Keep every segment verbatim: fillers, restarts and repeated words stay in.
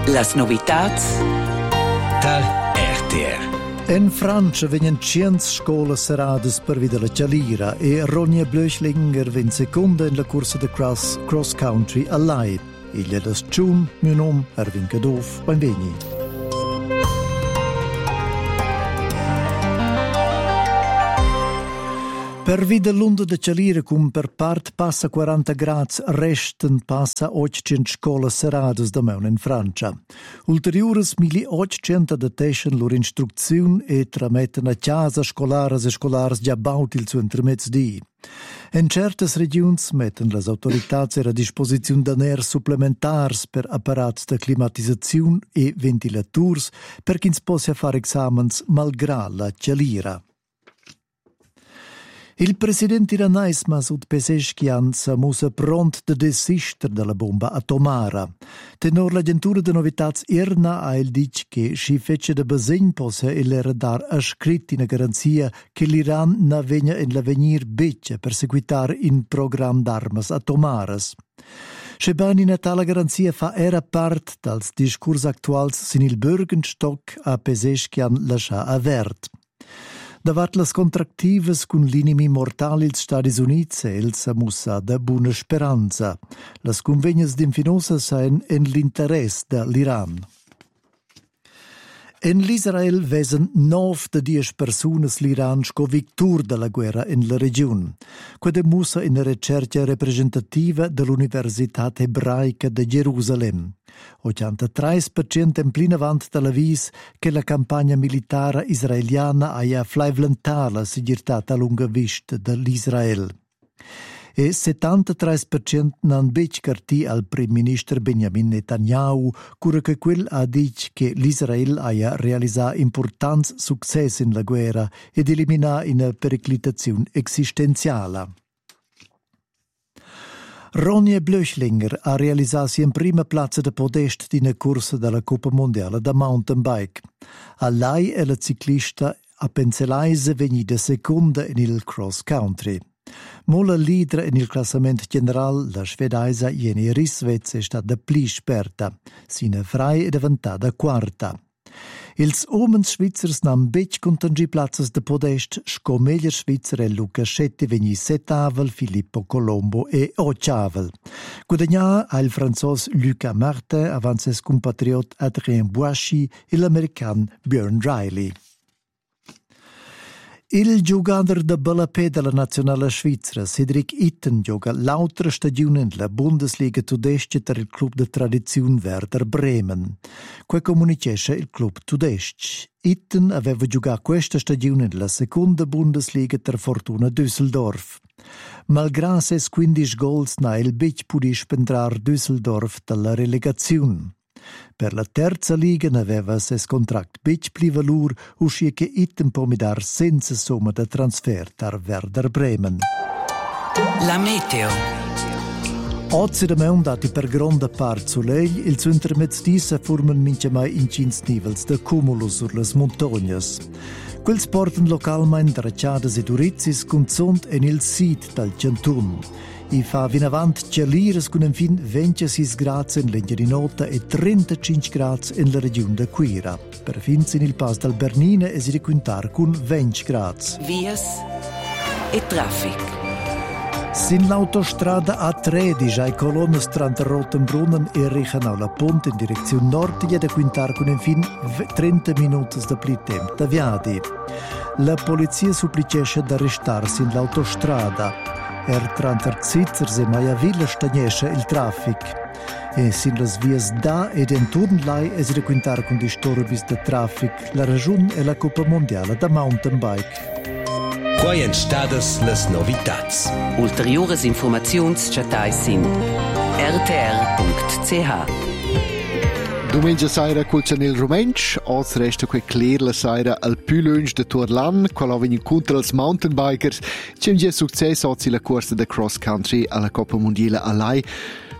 Las novitats tal R T R. In Francia vengono cento scuole serate per via della Cialira e Ronja Blöchlinger viene seconda in la corsa di cross, cross country a Lai. Il è June, mio nome è Erwin Doof, benveni. Per via dell'onda de Cialira, cum per part passa quaranta gradi, resten passa ottocento scuole serate da me in Francia. Ulteriores milleottocento deteschen loro istruzione e tramettono a casa scolare e scolari già bauti il suo intermezzi. In certe regioni mettono le autorità a disposizione di aner supplementari per apparati di climatizzazione e ventilatori per chi possa fare esami malgrado la Cialira. Il presidente iranese Masoud Pezeshkian s'amusa pront de desistere dalla bomba atomara. Tenor l'agentura de novitats Irna ha il dic che si fece de basegn possa il radar a scritti una garanzia che l'Iran na vegna in l'avenir beccia per seguitare in programma d'armas atomaras. Scheban in tale garanzia fa era part dals discurs actuals sin il Bürgenstock a Pezeshkian lascia avert. Davat las contractivas cun l'inimi mortali ils Stati Units e els amussa da buona speranza. Las convegnas d'infinosa sain en l'interess de l'Iran. In l'Israel vesen nov de dies personas l'Iran sco victur della guerra in la regione. Quede musa in ricerca representativa dell'Università Ebraica de Gerusalemme. ottantatré per cento in plina avant della vis che la campagna militare israeliana aia flaivlentà la sigurtà a lunga vista dell'Israel. E settantatré per cento non bec carti al prim ministro Benjamin Netanyahu, cura che quel ha dic che l'Israel aia realizzato importanti successi in la guerra ed eliminà una periclitazione esistenziale. Ronja Blöchlinger ha realizzato in prima piazza de podest di una corsa della Coppa Mondiale da mountain bike. A lei è la ciclista a Penzelaise venuta seconda in il cross country. Mola leader in il classamento generale, la svedesa Jenny Rissvez è stata più esperta. Sina Frei è diventata quarta. Ils omens svizzers nam bec contangi plazzas de podest, sco meglier svizzer è Luca Schetti vegni settavel, Filippo Colombo e ottavel. Guadagnà ha il franzos Luca Martin avanti ses compatriot Adrien Boissy e l'american Björn Riley. Il giocatore de Ballapé della nazionale svizzera, Cedric Itten, gioca l'altra stagione nella Bundesliga tedesca per il club di tradizione Werder Bremen. Qua comunicesce il club tedesco. Itten aveva giocato questa stagione nella seconda Bundesliga per Fortuna Düsseldorf. Malgrado ses quindici gols, na il bec pudi spendrar Düsseldorf dalla relegazione. Per la terza liga aveva ses contract bec pli valur, uscia che Itten può midar senza somma da transfer tar Werder Bremen. La meteo. Oggi da me dati per grande parte soleil, il suo intermezzisa forman mince mai incins nivels de cumulo sur las montagnas. Quels portan localmente racciadas ed urizis con sont en il sit dal Cantun. I fa vinavant Cialires con infin ventisei gradi in legna di nota e trentacinque gradi in la regione de Quira. Per fins in il pas dal Bernina e si riquintar con venti gradi. Vias e traffic. Sin l'autostrada A tredici ai colonne tra Rottenbrunnen e Reichenau Ponte in direzione nord e da quintar con infin trenta minuti da pli tempo da viadi. La polizia supplicesce ad arrestarsi in l'autostrada. Er tranter Zitzers e mai a villa stagnesce il traffic. E sin las vias da ed intorno lai es requintar con disturbis de traffic la ragione è la Coppa Mondiale da mountain bike. Quai en stadas las novitats. Ulteriores informazions chatais sin r t r punct c h. Domenica sera col Cianel Rumensch, oggi resta qui clear la sera al più lunge de Tourlan, quando vengono incontro als mountainbikers, c'è un successo oggi la corsa de cross country alla Coppa Mondiale a Lai.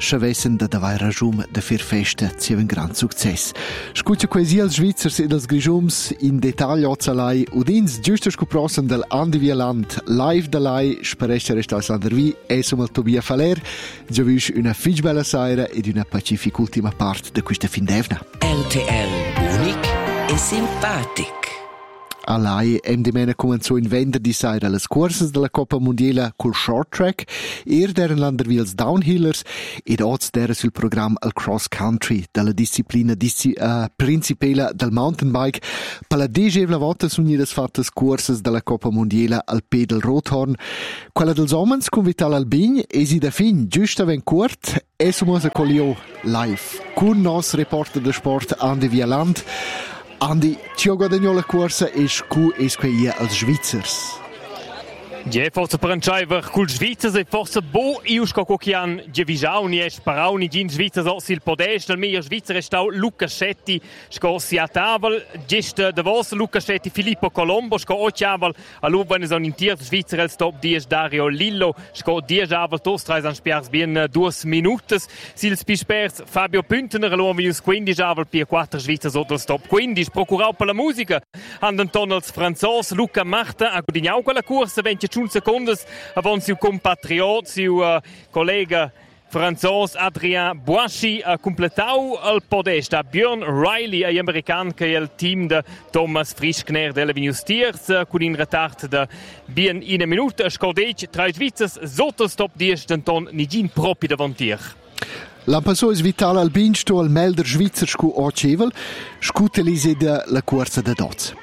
schavessen da davai rajum da fir festa sia un gran success. Scuccia quasi als Schweizers e als Grischums in dettaglio ozzalai udins giusto scuprossen del Andi Wieland live da lei speresce resta al Sandervi e somal Tobia Faler giavish una fich bella saira ed una pacifica ultima parte de questa fin d'evna. R T R unic e simpatic. A lei hem di mena comenzò in venerdì saira le corse della Coppa Mondiale col short track, er deren Landerwils downhillers ed oz dera sul programma al cross country della disciplina disci, uh, principale del mountain bike. Per la decima volta sono idas fatte corse della Coppa Mondiale al pedal Rothorn. Quella dels homens con Vital Albin e si da fin giusta ven curt e su mosa colio live. Con nos reporter de sport Andi Wieland. Andi, ci ho guadagnato la corsa e scu e squaia als Schweizers. Ja, forse per un schreiber col Schweizers e forse bo io sco cochian gevisau ni es parau ni gin Schweizers aus il podest del mio Schweizer stau Luca Schetti sco si a tavola gest de vos Luca Schetti Filippo Colombo sco ochaval a luben son in tier Schweizer el stop dies Dario Lillo sco dies aval tostrais an spiars bien duas minutes sils pispers Fabio Püntener lo vius quindici aval pia quattro Schweizer sotto stop quindici procurau per la musica andan tonals franzos Luca Marta a gudignau quella corsa venti secondes avant siu compatriot, siu uh, collega franzos Adrien Boischi ha completau al podest a Björn Riley, a american che è il team de Thomas Frischkner della Vinus Tiers, con in retard de bien in minuta, scordec tra Schweizers sotto stop dies denton nigin propi davantier. L'ampasso es Vital Albin sto al melder Schweizer scu ocevel, scutelise de la corsa de Doz.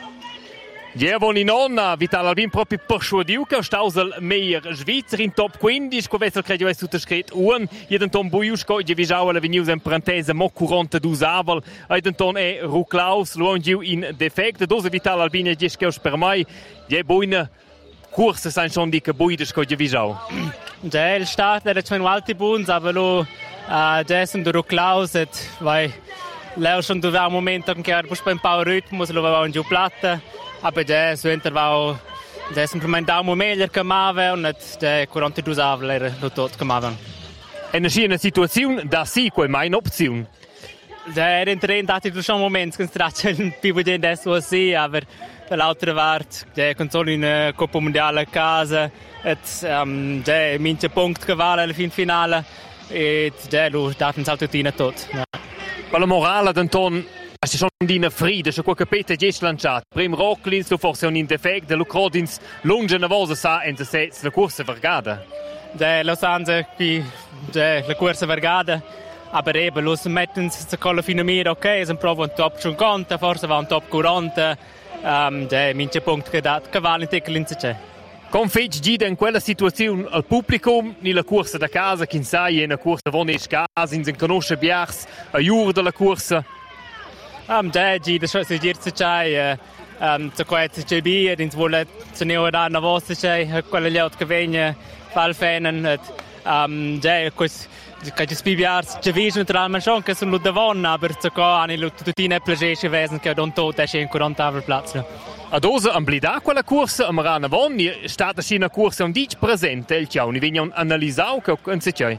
Ja, von in nonna, Vital Albin proprio persuadiu che staus al meier Schweizer in top quindici, co vessel credio es tutto un, jeden ton buiusco, je visau alla venius en parentese mo quarantadue aval, jeden ton e Ruklaus, luongiu in defect, dose Vital Albin e giskeus per mai, je buine curse sein schon dicke buides co je visau. Ja, il start era schon alti buns, aber lo uh, Jason de Ruklaus et vai leo schon do un momento che era puspa in power ritmo, lo aveva un giù platta. Aber der so interval der simplement da mo meglio che mave und der quarantadue aval era lo tot che mave. E na sia una situazione da sì quel mai un'opzione. Der in train dati du schon moment che straccia il più di adesso sì, aber per l'altra parte der console in Coppa Mondiale a casa et um, der mince punkt che vale alla fin finale e der lo daten saltutina tot. Ja. Per la morale d'Anton si sono in frida, se qualche pete gest lanciato. Prim Rocklins, lo forse un indefect, de lo Crodins, lunge una vosa sa, en se sets la corsa vergada. De lo sanze, qui, de la corsa vergada, aber eben, los metten se colla fino a mir, ok, es un provo un top cinquanta, forse va un top quaranta, um, de mince punct che dat, che vale in tickel in se c'è. Con fece gida in quella situazione al pubblico, nella corsa da casa, chi sai, è una corsa vonesch casa, in se conosce biars, a jur della corsa. Um, da gi da se dir se chai um to quite J B ed ins volet se neo da na vosse chai quella liot che vegna fal fenen et um da quis che ci spibiars che vis naturalmente schon che sono da vonna aber to co ani lo tutine plagesche wesen che don tot è in quaranta platz. Ad osa amblida quella corsa a Marana Vonni è stata sì una corsa un dic presente il ciao ni vegnan analisau che non se chai.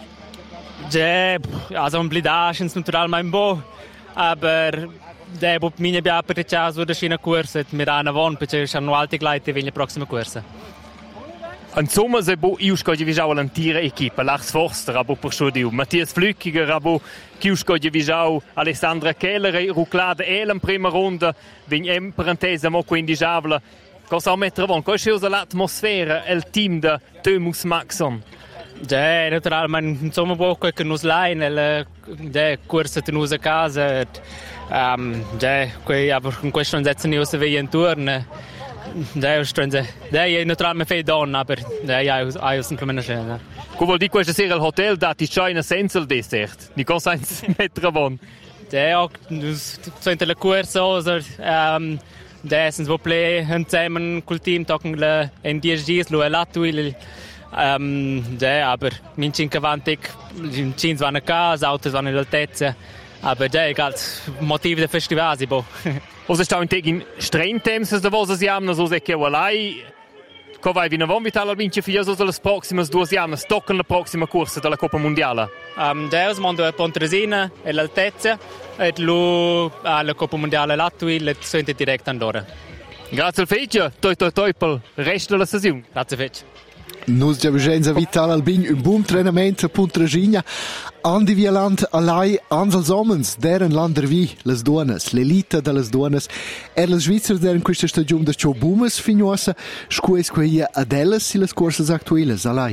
Ja, also amblida sind naturalmente bo. Aber der bu mine bia per chas wurde schina corsa mit ana von perché hanno alte gleite vegna prossima corsa. Insomma se bu iusco di visau l'antira equipa Lars Forster abo per studio Matthias Flückiger abo chiusco di visau Alessandra Keller Ruclada el in prima ronda vegn em parentesa mo quindici avla cosa mettere von cosa è l'atmosfera il team da Thomas Maxon. Ja, naturalmente, insomma, poco che nos line, la ja, corsa tenusa a casa, um, ja, quei, aber con questo non setzen io se vei intorno, ja, strenze, ja, io naturalmente fai donna, aber ja, io io semplicemente scena. Come vuol dire questa sera al hotel dati China senza il dessert, ni cosa in mettere von? Ja, so in la corsa, oder, um, ja, sind wir play zusammen col team, tocken la in dieci dies, lo è lato il Um, ja, aber min cinque avanti, cinque vanno a casa, autos vanno in altezza, aber ja, egal, motivi del festival, si boh. Cosa sta in tegin streng temps da vosa si amna so se che walai co vai vina von vital al vince fiosos delle proximas due anni toccano la prossima corsa della Coppa Mondiale. Um, Deus mondo a Pontresina e l'Altezia e lu alla Coppa Mondiale l'Attui le sente direct andora. Grazie al fecchio, toi toi toi per il resto della stagione. Grazie fecchio. Nus già vicenza Vital Albin un buon treinamento a Pontresina. Andi Vieland alai Ansel Sommens, deren Landervi, les Duonas, l'elite de les Duonas, er les Schweizer deren questa stagione de Ciò Bumes finosa, scues queia adelas si les corsas actuelles alai.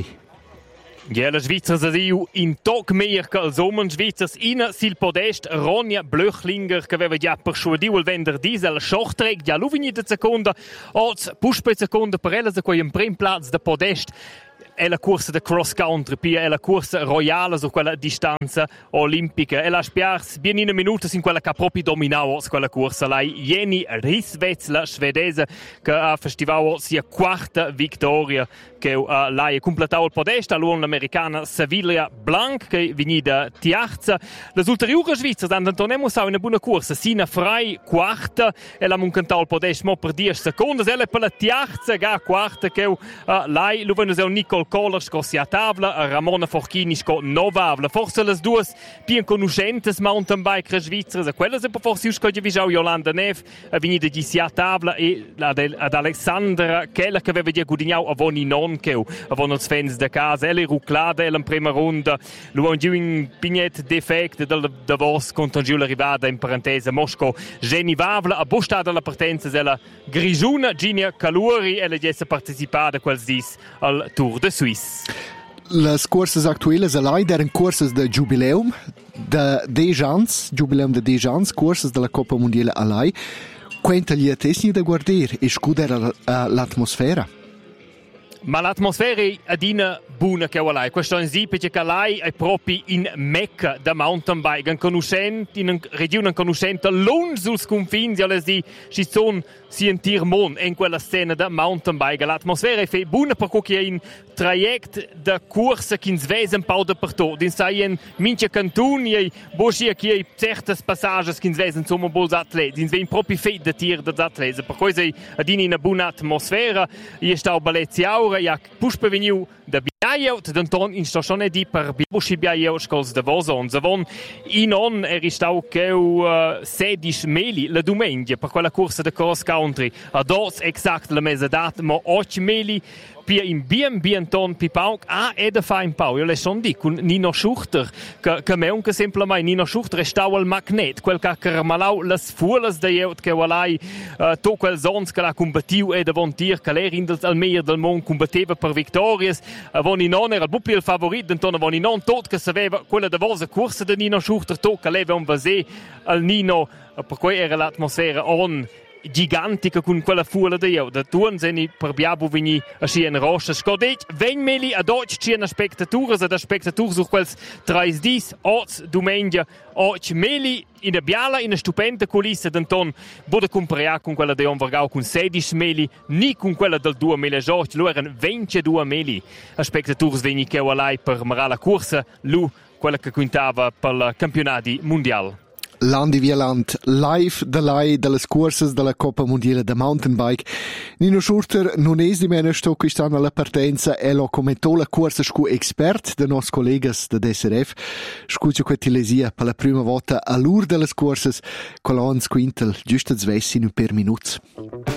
Ja, le Schweizer sind in Tag mehr als Sommer Schweizers in sil podest Ronja Blöchlinger che aveva già per suo dio il vender diesel shortreg ja luvini de seconda oz puspe seconda per ella se quei in prim platz de podest è la corsa de cross country pia è la corsa royale su quella distanza olimpica e la spiars bien in minutos in quella che proprio dominava quella corsa lei Jenny Rissvets la svedese che a festival sia quarta vittoria che uh, lei ha completato il podest all'uomo americana Sevilla Blanc che vini da Tiarza le ulteriori svizzere dan Antonemo sa una buona corsa Sina Frei quarta e la muncantato il podest mo per dieci secondi e per la Tiarza ga quarta che uh, lei lo venne un Nicole Kohler scossi a tavola, Ramona Forchini sco novavla. Forse le due più conoscentes mountain biker svizzere, quelle se forse usco di Visau Yolanda Neff, venite di sia a tavola e ad Alexandra Keller che aveva già guadagnato a voni non che a voni els fans de casa, elle ruclada in prima ronda, lo giù in pignet defect del Davos contro Giulia Rivada in parentesi Mosco, Jenny Vavla a busta della partenza della Grisuna Ginia Caluri e le già partecipata quels dis al Tour de Suisse. Les courses actuelles alai deren courses de jubileum de Dejans, jubileum de Dejans, courses de la Coppa Mondiale alai. Quenta gli attesni da guardare e scudere l'atmosfera? Ma l'atmosfera è adina buona che lei. Questo è in sì perché lei è proprio in mecca da mountain bike, un conoscente, in una regione conoscente, lungo sul sconfine, alle si ci sono sentir mon in quella scena da mountain bike. L'atmosfera è buona perché è un trajecto da corsa che svesa un po' dappertutto. In sai in mince cantoni e boscia che hai certe passaggi che svesa insomma buoni atleti. In svei proprio fei da tir da atleti. Per cui è adina una buona atmosfera. Io sto baleziaura, io puspe veniu da biaiaut, d'anton in stagione di per bibusci biaiaut scos de voson. Zavon in on er istau cheu uh, sedici meli la domenica per quella corsa de cross country. A dos exact la mesedat, mo otto meli pia in bien bien ton pipauk a e da fa in pau. Io le son di con Nino Schuchter che che me un che semplicemente Nino Schuchter stau al magnet, quel che carmalau las fuelas de jeut che walai uh, to quel sons che la combattiu e davon tir che l'er indels al meglio del mon combatteva per victorias. Avon in on era il buppi il favorit, d'anton avon in on tot che sapeva quella de vosa corsa de Nino Schuchter to che leva un vasé al Nino, per cui era l'atmosfera on gigantica con quella fuola di io. Da tuon seni per biabu vini a scien rossa. Scodet, ven meli ad oggi scien spectatures, ad spectatures su quels treis dis, oz, domenica, oggi meli in a biala, in a stupenda culissa d'anton, bude comprea con quella di Onvergau con sedici meli, ni con quella del due mila giorgi, lu erano ventidue meli. A spectatures vini che alai per marà la corsa, lu quella che quintava per il campionato mondiale. Landi Vieland, live da lei delle courses della Coppa Mondiale da mountain bike. Nino Schurter non è di meno sto che stanno alla partenza e lo commentò la corsa scu expert de nos collegas da D S R F. Scuccio queti lesia per la prima volta all'ur delle courses con l'ons quintel giusto zvessi in per minuti.